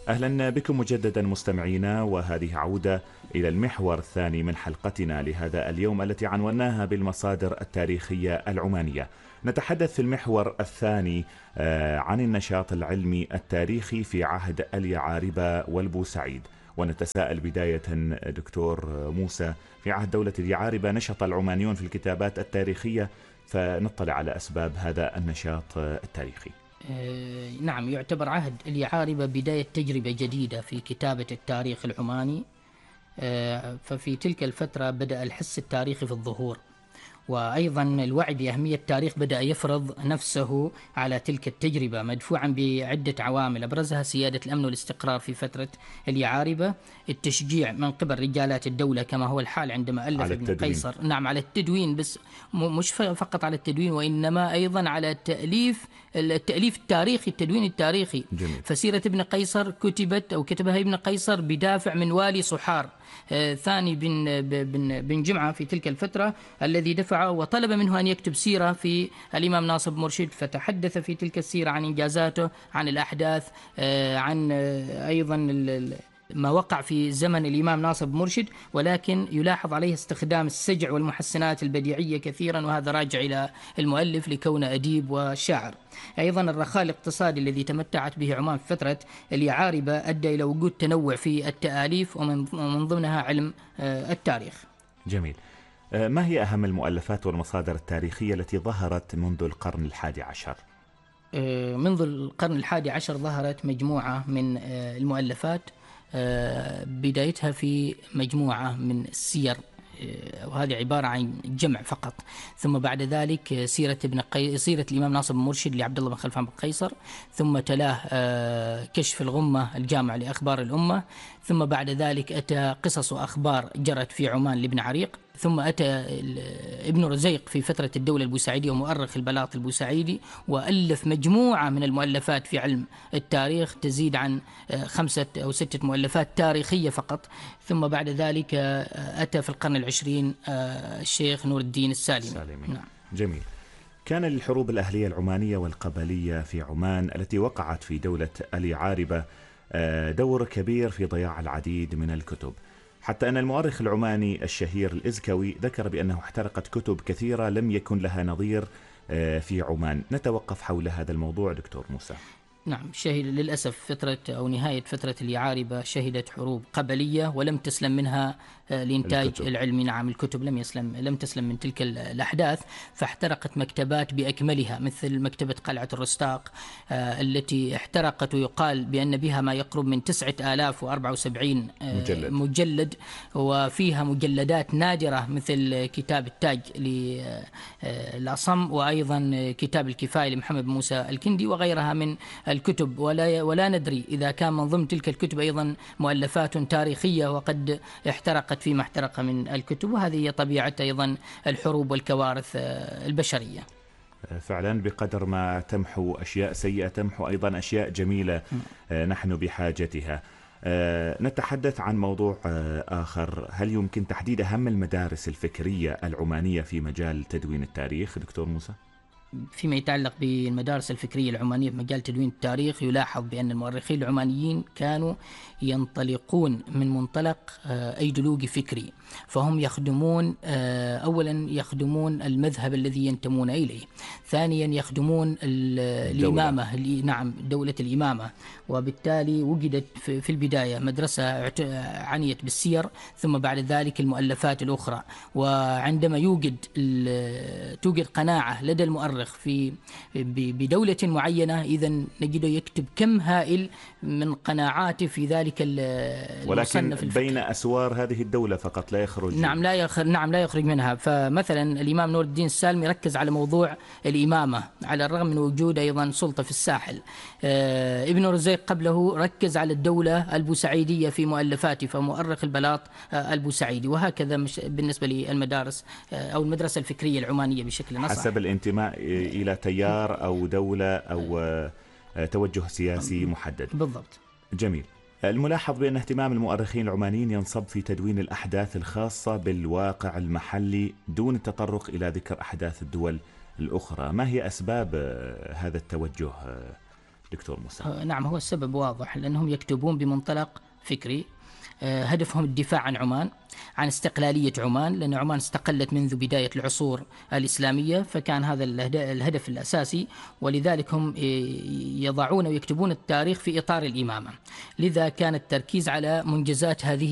أهلا بكم مجددا مستمعينا، وهذه عودة إلى المحور الثاني من حلقتنا لهذا اليوم التي عنوناها بالمصادر التاريخية العمانية. نتحدث في المحور الثاني عن النشاط العلمي التاريخي في عهد اليعاربة والبوسعيد، ونتساءل بداية دكتور موسى، في عهد دولة اليعاربة نشط العمانيون في الكتابات التاريخية، فنطلع على أسباب هذا النشاط التاريخي. نعم، يعتبر عهد اليعاربة بداية تجربة جديدة في كتابة التاريخ العماني. ففي تلك الفترة بدأ الحس التاريخي في الظهور، وأيضا الوعي بأهمية التاريخ بدأ يفرض نفسه على تلك التجربة، مدفوعا بعدة عوامل أبرزها سيادة الأمن والاستقرار في فترة اليعاربة، التشجيع من قبل رجالات الدولة كما هو الحال عندما ألف ابن قيصر على التدوين، بس مش فقط على التدوين وإنما أيضا على التأليف التاريخي، التدوين التاريخي. جميل. فسيرة ابن قيصر كتبها ابن قيصر بدافع من والي صحار ثاني بن جمعة في تلك الفترة، الذي دفعه وطلب منه أن يكتب سيرة في الإمام ناصب مرشد، فتحدث في تلك السيرة عن إنجازاته، عن الأحداث، عن أيضا ما وقع في زمن الإمام ناصب مرشد، ولكن يلاحظ عليه استخدام السجع والمحسنات البديعية كثيرا، وهذا راجع إلى المؤلف لكونه أديب وشاعر. أيضا الرخاء الاقتصادي الذي تمتعت به عمان في فترة اليعاربة أدى إلى وجود تنوع في التآليف، ومن ضمنها علم التاريخ. جميل. ما هي أهم المؤلفات والمصادر التاريخية التي ظهرت منذ القرن الحادي عشر؟ منذ القرن الحادي عشر ظهرت مجموعة من المؤلفات، بدايتها في مجموعة من السير، وهذه عبارة عن جمع فقط. ثم بعد ذلك سيرة الإمام ناصب مرشد لعبد الله بن خلفان بن قيصر، ثم تلاه كشف الغمة الجامع لأخبار الأمة، ثم بعد ذلك أتى قصص وأخبار جرت في عمان لابن عريق، ثم أتى ابن رزيق في فترة الدولة البوسعيدية ومؤرخ البلاط البوسعيدي، وألف مجموعة من المؤلفات في علم التاريخ تزيد عن 5 أو 6 مؤلفات تاريخية فقط. ثم بعد ذلك أتى في القرن العشرين الشيخ نور الدين السالمي. نعم. جميل. كان للحروب الأهلية العمانية والقبلية في عمان التي وقعت في دولة اليعاربة دور كبير في ضياع العديد من الكتب، حتى أن المؤرخ العماني الشهير الإزكوي ذكر بأنه احترقت كتب كثيرة لم يكن لها نظير في عمان. نتوقف حول هذا الموضوع دكتور موسى. نعم، للأسف فترة أو نهاية فترة اليعاربة شهدت حروب قبلية ولم تسلم منها الإنتاج العلمي. نعم، الكتب لم تسلم من تلك الأحداث، فاحترقت مكتبات بأكملها، مثل مكتبة قلعة الرستاق التي احترقت، ويقال بأن بها ما يقرب من 9074 مجلد، وفيها مجلدات نادرة مثل كتاب التاج للأصم، وأيضا كتاب الكفاية لمحمد موسى الكندي، وغيرها من الكتب. ولا ندري إذا كان من ضمن تلك الكتب أيضا مؤلفات تاريخية، وقد احترقت فيما احترق من الكتب، وهذه هي طبيعة أيضا الحروب والكوارث البشرية. فعلا بقدر ما تمحو أشياء سيئة تمحو أيضا أشياء جميلة نحن بحاجتها. نتحدث عن موضوع آخر، هل يمكن تحديد أهم المدارس الفكرية العمانية في مجال تدوين التاريخ دكتور موسى؟ فيما يتعلق بالمدارس الفكرية العمانية في مجال تدوين التاريخ، يلاحظ بأن المؤرخين العمانيين كانوا ينطلقون من منطلق أيديولوجي فكري، فهم يخدمون أولا يخدمون المذهب الذي ينتمون إليه، ثانيا يخدمون الإمامة، نعم دولة الإمامة، وبالتالي وجدت في البداية مدرسة عنيت بالسير، ثم بعد ذلك المؤلفات الأخرى. وعندما توجد قناعة لدى المؤرخ بدولة معينة، إذن نجده يكتب كم هائل من قناعاته في ذلك ولكن بين أسوار هذه الدولة فقط لا يخرج. نعم لا يخرج منها. فمثلا الإمام نور الدين السالمي ركز على موضوع الإمامة على الرغم من وجود أيضا سلطة في الساحل. ابن رزيق قبله ركز على الدولة البوسعيدية في مؤلفاته، فمؤرخ البلاط البوسعيدي، وهكذا بالنسبة للمدارس أو المدرسة الفكرية العمانية بشكل أصح، حسب الانتماء إلى تيار أو دولة أو توجه سياسي محدد. بالضبط. جميل. الملاحظ بأن اهتمام المؤرخين العمانيين ينصب في تدوين الأحداث الخاصة بالواقع المحلي دون التطرق إلى ذكر أحداث الدول الأخرى. ما هي أسباب هذا التوجه دكتور موسى؟ نعم، هو السبب واضح، لأنهم يكتبون بمنطلق فكري. هدفهم الدفاع عن عمان، عن استقلالية عمان، لأن عمان استقلت منذ بداية العصور الإسلامية، فكان هذا الهدف الأساسي، ولذلك هم يضعون ويكتبون التاريخ في إطار الإمامة. لذا كان التركيز على منجزات هذه